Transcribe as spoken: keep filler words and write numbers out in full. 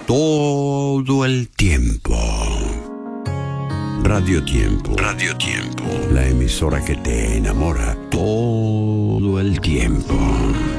todo el tiempo. Radio Tiempo. Radio Tiempo. La emisora que te enamora todo el tiempo.